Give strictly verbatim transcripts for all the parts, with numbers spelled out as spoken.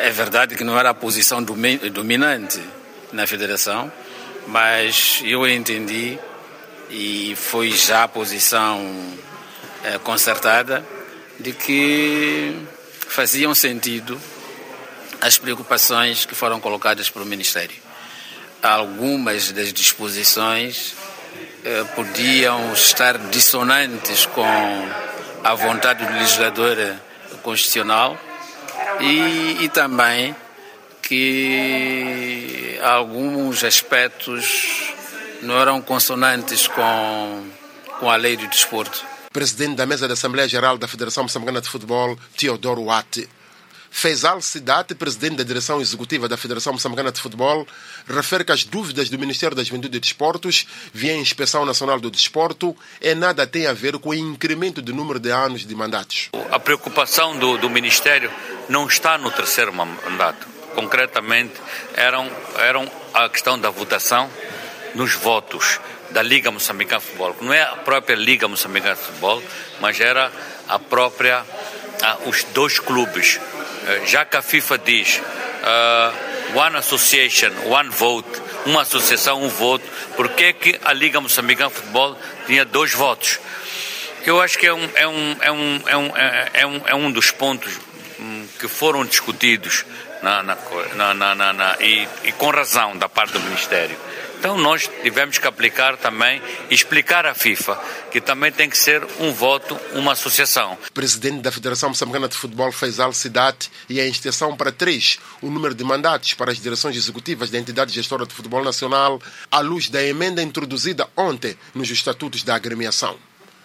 É verdade que não era a posição dominante na federação, mas eu entendi e foi já a posição é, concertada de que faziam sentido as preocupações que foram colocadas pelo Ministério. Algumas das disposições eh, podiam estar dissonantes com a vontade do legislador constitucional e, e também que alguns aspectos não eram consonantes com, com a lei do desporto. Presidente da mesa da Assembleia Geral da Federação Moçambicana de Futebol, Teodoro Wati. Faisal Sidate, presidente da direção executiva da Federação Moçambicana de Futebol, refere que as dúvidas do Ministério da Juventude e Desportos via a Inspeção Nacional do Desporto e nada tem a ver com o incremento do número de anos de mandatos. A preocupação do, do Ministério não está no terceiro mandato. Concretamente, eram, eram a questão da votação nos votos da Liga Moçambicana de Futebol. Não é a própria Liga Moçambicana de Futebol, mas era a própria, a, os dois clubes. Já que a FIFA diz uh, One Association, One Vote, uma associação, um voto, por que que a Liga Moçambicana de Futebol tinha dois votos? Eu acho que é um, é um, é um, é um, é um, é um dos pontos um, que foram discutidos na, na, na, na, na, e, e com razão da parte do Ministério. Então nós tivemos que aplicar também e explicar à FIFA que também tem que ser um voto, uma associação. Presidente da Federação Moçambicana de Futebol, Faisal Sidate, e a extensão para três o número de mandatos para as direções executivas da entidade gestora de futebol nacional, à luz da emenda introduzida ontem nos estatutos da agremiação.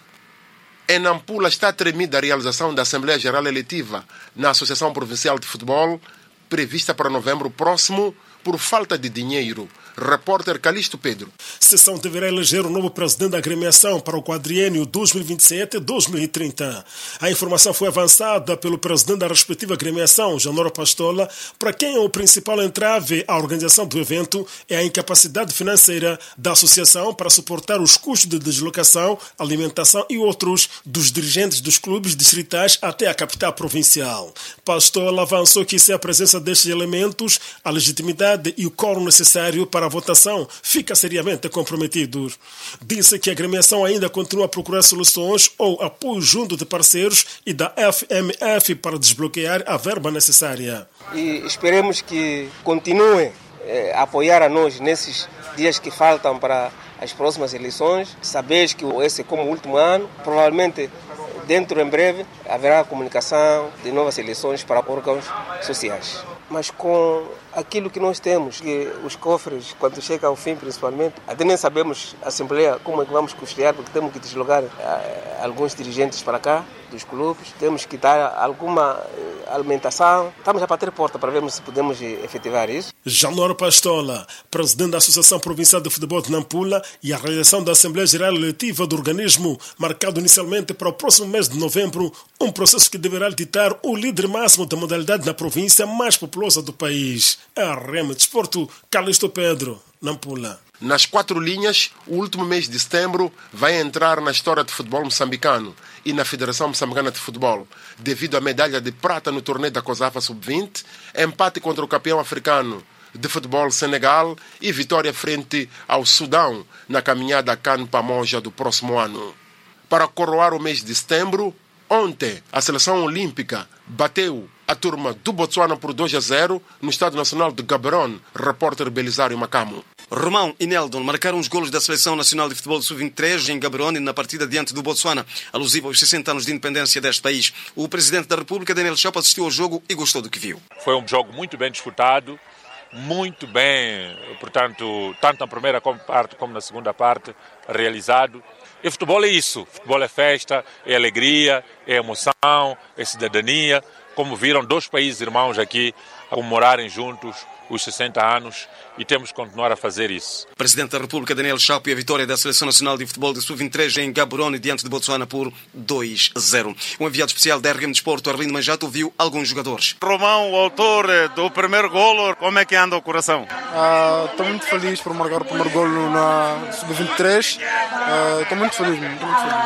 Em Nampula está tremida a realização da Assembleia Geral Eletiva na Associação Provincial de Futebol, prevista para novembro próximo, por falta de dinheiro. Repórter Calixto Pedro. A sessão deverá eleger o novo presidente da agremiação para o quadriênio dois mil e vinte e sete a dois mil e trinta. A informação foi avançada pelo presidente da respectiva agremiação, Janoro Pastola, para quem o principal entrave à organização do evento é a incapacidade financeira da associação para suportar os custos de deslocação, alimentação e outros dos dirigentes dos clubes distritais até a capital provincial. Pastola avançou que sem a presença destes elementos, a legitimidade e o quórum necessário para a votação fica seriamente comprometido. Disse que a agremiação ainda continua a procurar soluções ou apoio junto de parceiros e da F M F para desbloquear a verba necessária. E esperemos que continuem eh, a apoiar a nós nesses dias que faltam para as próximas eleições. Sabes que esse é como o último ano, provavelmente dentro em breve haverá comunicação de novas eleições para órgãos sociais. Mas com aquilo que nós temos, que os cofres, quando chega ao fim principalmente, até nem sabemos a Assembleia como é que vamos custear, porque temos que deslocar uh, alguns dirigentes para cá, dos clubes, temos que dar alguma uh, alimentação. Estamos a bater porta para vermos se podemos efetivar isso. Janoro Pastola, presidente da Associação Provincial de Futebol de Nampula, e a realização da Assembleia Geral Eletiva do organismo, marcado inicialmente para o próximo mês de novembro, um processo que deverá ditar o líder máximo da modalidade na província mais populosa do país. A R M Desporto, Calixto Pedro, Nampula. Nas quatro linhas, o último mês de setembro vai entrar na história do futebol moçambicano e na Federação Moçambicana de Futebol, devido à medalha de prata no torneio da COSAFA sub vinte, empate contra o campeão africano de futebol Senegal e vitória frente ao Sudão na caminhada CAN Pamoja do próximo ano. Para coroar o mês de setembro, ontem a seleção olímpica bateu a turma do Botsuana por dois a zero no Estádio Nacional de Gaborone. Repórter Belisário Macamo. Romão e Neldon marcaram os golos da Seleção Nacional de Futebol sub vinte e três em Gaborone na partida diante do Botsuana, alusivo aos sessenta anos de independência deste país. O Presidente da República, Daniel Chapo, assistiu ao jogo e gostou do que viu. Foi um jogo muito bem disputado, muito bem, portanto, tanto na primeira parte como na segunda parte, realizado. E futebol é isso, futebol é festa, é alegria, é emoção, é cidadania. Como viram, dois países irmãos aqui a comemorarem juntos os sessenta anos e temos que continuar a fazer isso. Presidente da República, Daniel Chapo, e a vitória da Seleção Nacional de Futebol de sub vinte e três em Gaborone diante de Botsuana por dois a zero. Um enviado especial da R M Desporto, Arlindo Manjato, ouviu alguns jogadores. Romão, o autor do primeiro golo, como é que anda o coração? Estou uh, muito feliz por marcar o primeiro golo na sub vinte e três. Estou uh, muito feliz, muito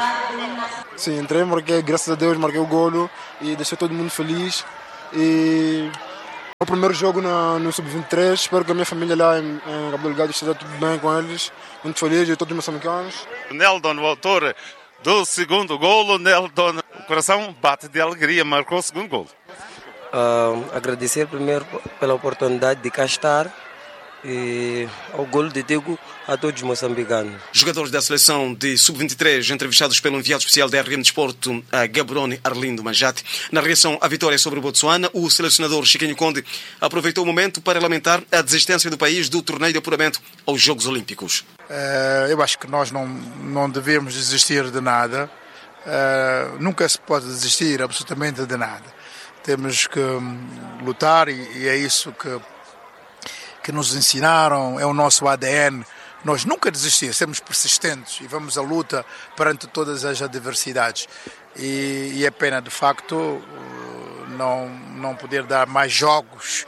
feliz. Sim, entrei, marquei, graças a Deus, marquei o golo e deixei todo mundo feliz. E o primeiro jogo no, no sub vinte e três. Espero que a minha família lá em, em Cabo Delgado esteja tudo bem com eles. Muito feliz e todos os moçambicanos. Neldon, o autor do segundo golo, Neldon, o coração bate de alegria, marcou o segundo golo. Uh, agradecer primeiro pela oportunidade de cá estar e ao golo de Diego a todos os moçambicanos. Jogadores da seleção de sub vinte e três entrevistados pelo enviado especial da R M Desporto, a Gaborone Arlindo Manjate. Na reação à vitória sobre o Botsuana, o selecionador Chiquinho Conde aproveitou o momento para lamentar a desistência do país do torneio de apuramento aos Jogos Olímpicos. Uh, eu acho que nós não, não devemos desistir de nada. Uh, nunca se pode desistir absolutamente de nada. Temos que lutar e, e é isso que que nos ensinaram, é o nosso A D N. Nós nunca desistimos, sermos persistentes e vamos à luta perante todas as adversidades. E, e é pena, de facto, não, não poder dar mais jogos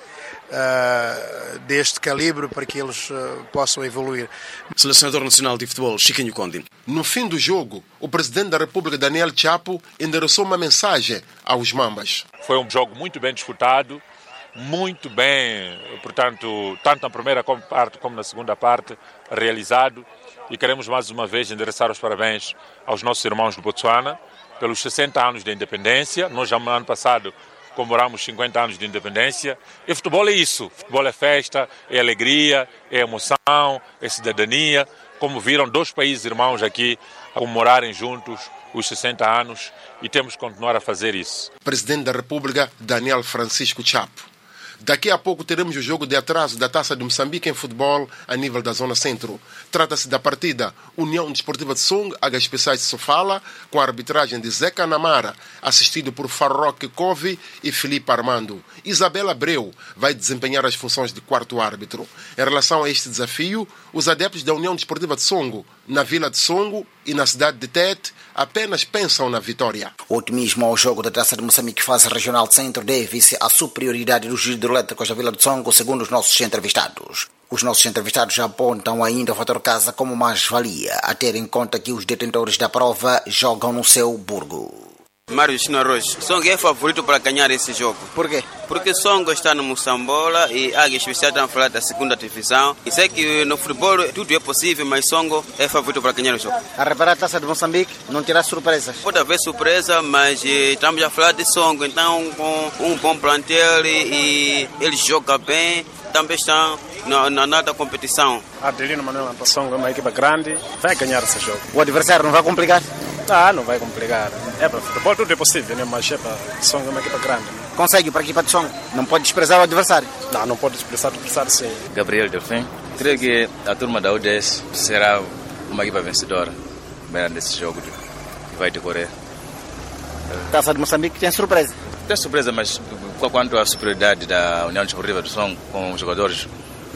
uh, deste calibre para que eles uh, possam evoluir. Selecionador Nacional de Futebol, Chiquinho Conde. No fim do jogo, o presidente da República, Daniel Chapo, endereçou uma mensagem aos mambas. Foi um jogo muito bem disputado, muito bem, portanto, tanto na primeira parte como na segunda parte, realizado. E queremos mais uma vez endereçar os parabéns aos nossos irmãos do Botsuana pelos sessenta anos de independência. Nós já no ano passado comemoramos cinquenta anos de independência. E futebol é isso. Futebol é festa, é alegria, é emoção, é cidadania. Como viram, dois países irmãos aqui a comemorarem juntos os sessenta anos e temos que continuar a fazer isso. Presidente da República, Daniel Francisco Chapo. Daqui a pouco teremos o jogo de atraso da Taça de Moçambique em futebol a nível da Zona Centro. Trata-se da partida União Desportiva de Song, H S P de Sofala, com a arbitragem de Zeca Namara, assistido por Farroque Cove e Filipe Armando. Isabela Abreu vai desempenhar as funções de quarto árbitro. Em relação a este desafio, os adeptos da União Desportiva de Songo, na Vila de Songo e na cidade de Tete, apenas pensam na vitória. O otimismo ao jogo da Taça de Moçambique fase regional de centro deve-se à superioridade dos hidroelétricos da Vila de Songo, segundo os nossos entrevistados. Os nossos entrevistados já apontam ainda o fator casa como mais-valia, a ter em conta que os detentores da prova jogam no seu burgo. Mário Chino Arroz, Songo é favorito para ganhar esse jogo. Por quê? Porque Songo está no Moçambola e a Águia Especial está a falar da segunda divisão. E sei que no futebol tudo é possível, mas Songo é favorito para ganhar o jogo. A reparar a Taça de Moçambique não terá surpresas? Pode haver surpresa, mas eh, estamos a falar de Songo, então com um bom plantel e, e eles jogam bem, também estão na, na nada competição. Adelino Manuel Songo é uma equipa grande, vai ganhar esse jogo. O adversário não vai complicar? Ah, não vai complicar. É para futebol tudo é possível, né? Mas é para Songo é uma equipa grande. Né? Consegue para a equipa de Songo? Não pode desprezar o adversário? Não, não pode desprezar o adversário, sim. Gabriel Delfim. Creio que a turma da U D S será uma equipa vencedora nesse jogo que vai decorrer. Taça de Moçambique tem surpresa? Tem surpresa, mas quanto à superioridade da União Desportiva do Songo com os jogadores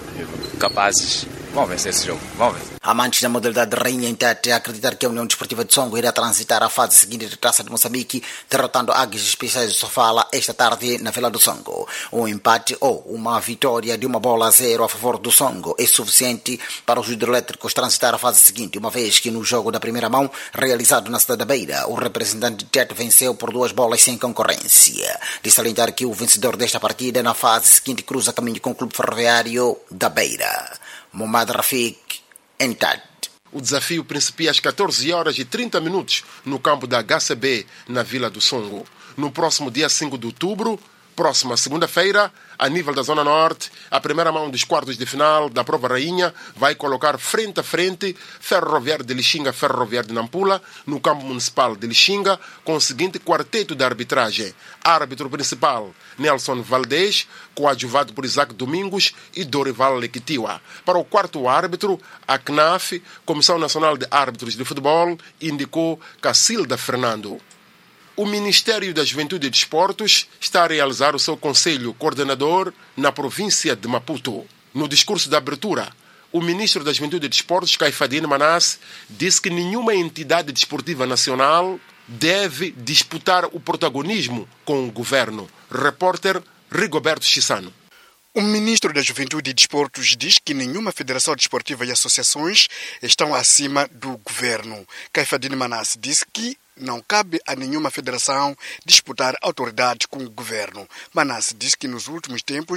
capazes, vão vencer esse jogo, vão vencer. Amantes da modalidade rainha em Tete acreditar que a União Desportiva de Songo irá transitar a fase seguinte da Taça de Moçambique, derrotando Águias Especiais de Sofala esta tarde na Vila do Songo. Um empate ou uma vitória de uma bola a zero a favor do Songo é suficiente para os hidroelétricos transitar a fase seguinte, uma vez que no jogo da primeira mão, realizado na cidade da Beira, o representante de Tete venceu por duas bolas sem concorrência. De salientar que o vencedor desta partida na fase seguinte cruza caminho com o Clube Ferroviário da Beira. Momad Rafik, em Tete. O desafio principia às catorze horas e trinta minutos no campo da H C B, na Vila do Songo. No próximo dia cinco de outubro, próxima segunda-feira, a nível da Zona Norte, a primeira mão dos quartos de final da Prova Rainha vai colocar frente a frente Ferroviário de Lixinga, Ferroviário de Nampula, no campo municipal de Lixinga, com o seguinte quarteto de arbitragem. Árbitro principal, Nelson Valdez, coadjuvado por Isaac Domingos e Dorival Lequitiwa. Para o quarto árbitro, a C N A F, Comissão Nacional de Árbitros de Futebol, indicou Cacilda Fernando. O Ministério da Juventude e Desportos está a realizar o seu conselho coordenador na província de Maputo. No discurso de abertura, o ministro da Juventude e Desportos, Caifadine Manasse, disse que nenhuma entidade desportiva nacional deve disputar o protagonismo com o governo. Repórter Rigoberto Chissano. O ministro da Juventude e Desportos diz que nenhuma federação desportiva e associações estão acima do governo. Caifadine Manasse disse que não cabe a nenhuma federação disputar autoridade com o governo. Manasse diz que nos últimos tempos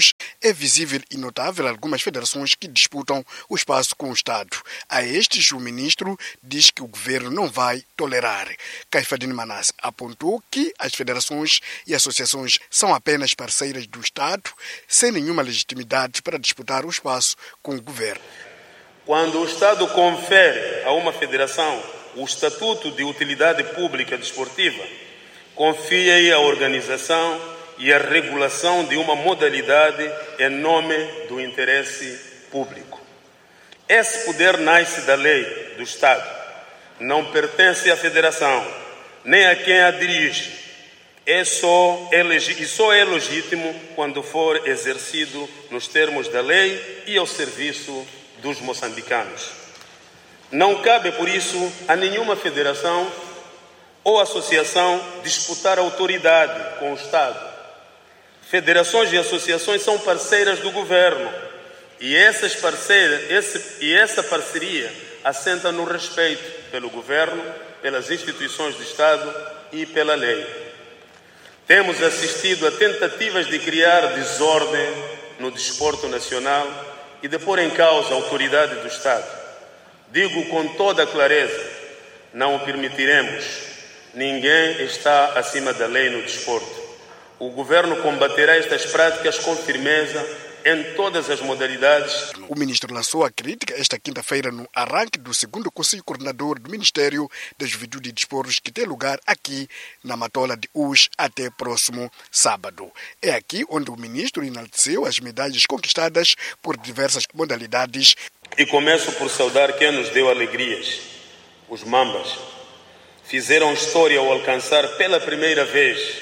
é visível e notável algumas federações que disputam o espaço com o Estado. A estes, o ministro diz que o governo não vai tolerar. Caifadine Manasse apontou que as federações e associações são apenas parceiras do Estado, sem nenhuma legitimidade para disputar o espaço com o governo. Quando o Estado confere a uma federação o Estatuto de Utilidade Pública Desportiva, confia-lhe a organização e a regulação de uma modalidade em nome do interesse público. Esse poder nasce da lei do Estado, não pertence à federação, nem a quem a dirige. É só, é legi- e só é legítimo quando for exercido nos termos da lei e ao serviço dos moçambicanos. Não cabe, por isso, a nenhuma federação ou associação disputar autoridade com o Estado. Federações e associações são parceiras do governo e, essas parceiras, esse, e essa parceria assenta no respeito pelo governo, pelas instituições do Estado e pela lei. Temos assistido a tentativas de criar desordem no desporto nacional e de pôr em causa a autoridade do Estado. Digo com toda a clareza, não o permitiremos. Ninguém está acima da lei no desporto. O governo combaterá estas práticas com firmeza em todas as modalidades. O ministro lançou a crítica esta quinta-feira no arranque do segundo Conselho Coordenador do Ministério da Juventude e Desportos, que tem lugar aqui na Matola de Ux até próximo sábado. É aqui onde o ministro enalteceu as medalhas conquistadas por diversas modalidades. E começo por saudar quem nos deu alegrias. Os Mambas fizeram história ao alcançar pela primeira vez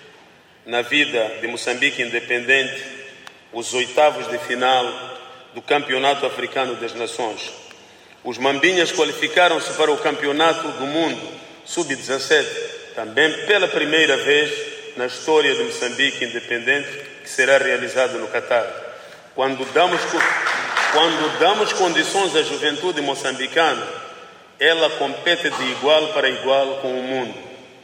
na vida de Moçambique independente os oitavos de final do Campeonato Africano das Nações. Os Mambinhas qualificaram-se para o Campeonato do Mundo sub dezassete, também pela primeira vez na história de Moçambique independente, que será realizado no Catar. Quando damos, quando damos condições à juventude moçambicana, ela compete de igual para igual com o mundo.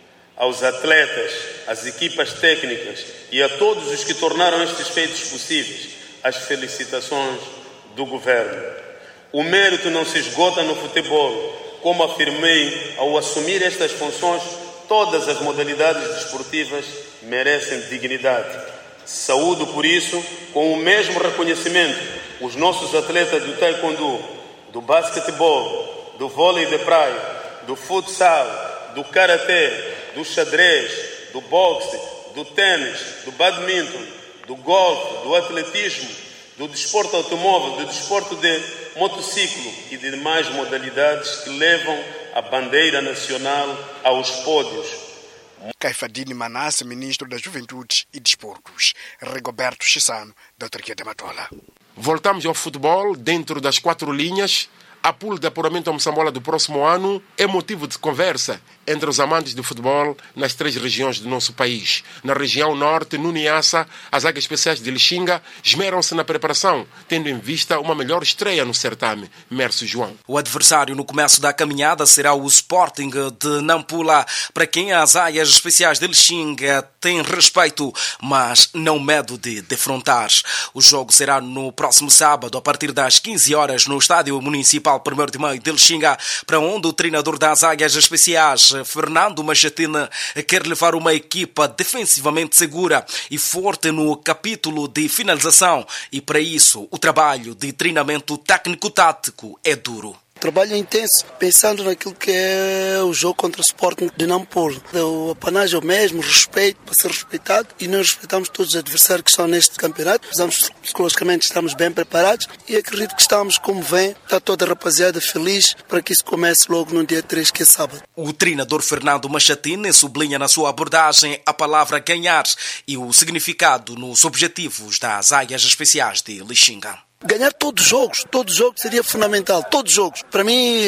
Aos atletas, às equipas técnicas e a todos os que tornaram estes feitos possíveis, as felicitações do governo. O mérito não se esgota no futebol. Como afirmei ao assumir estas funções, todas as modalidades desportivas merecem dignidade. Saúdo, por isso, com o mesmo reconhecimento, os nossos atletas do taekwondo, do basquetebol, do vôlei de praia, do futsal, do karatê, do xadrez, do boxe, do tênis, do badminton, do golfe, do atletismo, do desporto automóvel, do desporto de motociclo e de demais modalidades que levam a bandeira nacional aos pódios. Caifadine Manasse, ministro da Juventude e Desportos. Rigoberto Chissano, da Autarquia de Matola. Voltamos ao futebol dentro das quatro linhas. A pool de apuramento ao Moçambola do próximo ano é motivo de conversa entre os amantes do futebol nas três regiões do nosso país. Na região norte, no Niassa, as águias especiais de Lixinga esmeram-se na preparação, tendo em vista uma melhor estreia no certame. Mércio João. O adversário no começo da caminhada será o Sporting de Nampula, para quem as águias especiais de Lixinga têm respeito, mas não medo de defrontar. O jogo será no próximo sábado, a partir das quinze horas, no Estádio Municipal primeiro de Maio de Lixinga, para onde o treinador das águias especiais, Fernando Machatine, quer levar uma equipa defensivamente segura e forte no capítulo de finalização, e para isso o trabalho de treinamento técnico-tático é duro. Trabalho intenso, pensando naquilo que é o jogo contra o Sporting de Nampula. O apanagem é o mesmo, respeito, para ser respeitado, e nós respeitamos todos os adversários que estão neste campeonato. Precisamos, psicologicamente, estamos bem preparados e acredito que estamos como vem. Está toda a rapaziada feliz para que isso comece logo no dia três, que é sábado. O treinador Fernando Machatine sublinha na sua abordagem a palavra ganhar e o significado nos objetivos das águias especiais de Lixinga. Ganhar todos os jogos, todos os jogos seria fundamental, todos os jogos. Para mim,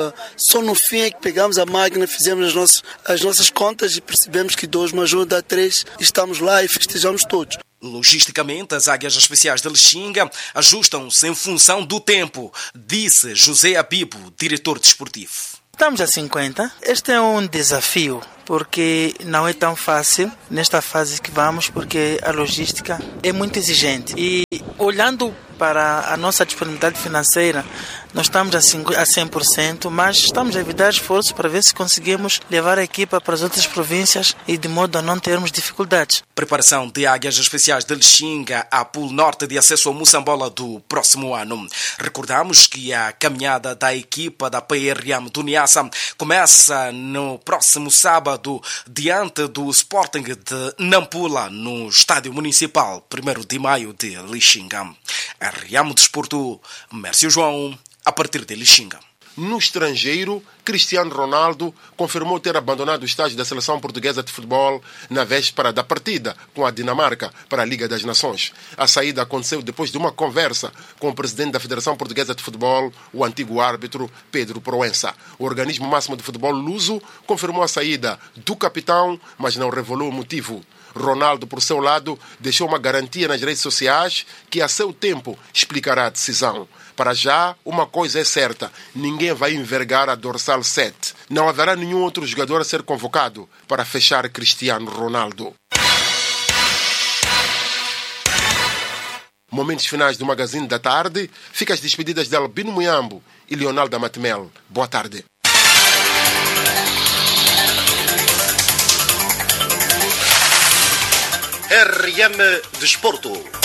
só no fim é que pegamos a máquina, fizemos as nossas, as nossas contas e percebemos que dois mais um dá três, e estamos lá e festejamos todos. Logisticamente, as águias especiais de Lixinga ajustam-se em função do tempo, disse José Abibo, diretor desportivo. Estamos a cinquenta. Este é um desafio, porque não é tão fácil nesta fase que vamos, porque a logística é muito exigente. E olhando para a nossa disponibilidade financeira, nós estamos a cem por cento, mas estamos a evitar esforços para ver se conseguimos levar a equipa para as outras províncias e de modo a não termos dificuldades. Preparação de Águias Especiais de Lixinga à Pool Norte de acesso ao Moçambola do próximo ano. Recordamos que a caminhada da equipa da P R M do Niassa começa no próximo sábado diante do Sporting de Nampula no Estádio Municipal, primeiro de maio de Lixinga. R M Desporto, Mércio João, a partir de Lixinga. No estrangeiro, Cristiano Ronaldo confirmou ter abandonado o estágio da seleção portuguesa de futebol na véspera da partida com a Dinamarca para a Liga das Nações. A saída aconteceu depois de uma conversa com o presidente da Federação Portuguesa de Futebol, o antigo árbitro Pedro Proença. O organismo máximo de futebol luso confirmou a saída do capitão, mas não revelou o motivo. Ronaldo, por seu lado, deixou uma garantia nas redes sociais que a seu tempo explicará a decisão. Para já, uma coisa é certa, ninguém vai envergar a dorsal sete. Não haverá nenhum outro jogador a ser convocado para fechar Cristiano Ronaldo. Momentos finais do Magazine da Tarde. Fica as despedidas de Albino Muyambo e Leonardo Matemel. Boa tarde. R M Desporto.